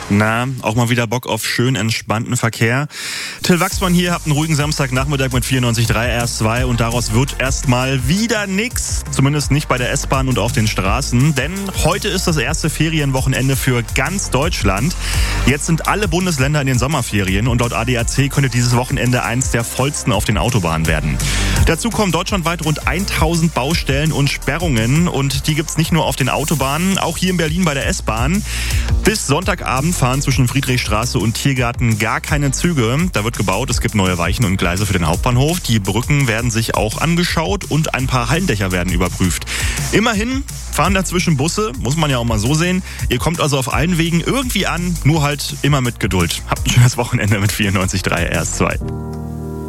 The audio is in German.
Na, auch mal wieder Bock auf schön entspannten Verkehr. Till Wachsmann hier, habt einen ruhigen Samstagnachmittag mit 94.3 RS2 und daraus wird erstmal wieder nix. Zumindest nicht bei der S-Bahn und auf den Straßen, denn heute ist das erste Ferienwochenende für ganz Deutschland. Jetzt sind alle Bundesländer in den Sommerferien und laut ADAC könnte dieses Wochenende eins der vollsten auf den Autobahnen werden. Dazu kommen deutschlandweit rund 1000 Baustellen und Sperrungen und die gibt's nicht nur auf den Autobahnen, auch hier in Berlin bei der S-Bahn. Bis Sonntagabend fahren zwischen Friedrichstraße und Tiergarten gar keine Züge. Da wird gebaut, es gibt neue Weichen und Gleise für den Hauptbahnhof. Die Brücken werden sich auch angeschaut und ein paar Hallendächer werden überprüft. Immerhin fahren dazwischen Busse, muss man ja auch mal so sehen. Ihr kommt also auf allen Wegen irgendwie an, nur halt immer mit Geduld. Habt ein schönes Wochenende mit 94.3 RS2.